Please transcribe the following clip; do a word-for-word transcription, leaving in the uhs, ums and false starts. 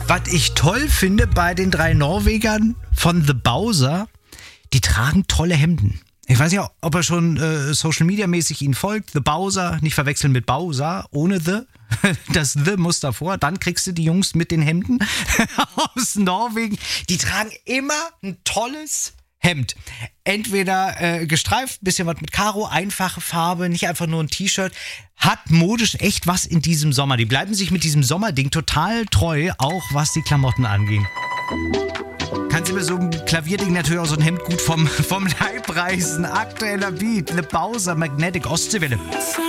Was ich toll finde bei den drei Norwegern von The Bowser, die tragen tolle Hemden. Ich weiß nicht, ob er schon äh, Social Media mäßig ihnen folgt. The Bowser, nicht verwechseln mit Bowser, ohne The. Das The muss davor. Dann kriegst du die Jungs mit den Hemden aus Norwegen. Die tragen immer ein tolles Hemd. Entweder äh, gestreift, bisschen was mit Karo, einfache Farbe, nicht einfach nur ein T-Shirt. Hat modisch echt was in diesem Sommer. Die bleiben sich mit diesem Sommerding total treu, auch was die Klamotten angeht. Kannst du mir so ein Klavierding natürlich auch so ein Hemd gut vom, vom Leib reißen. Aktueller Beat, The Bowser, Magnetic Ostseewelle.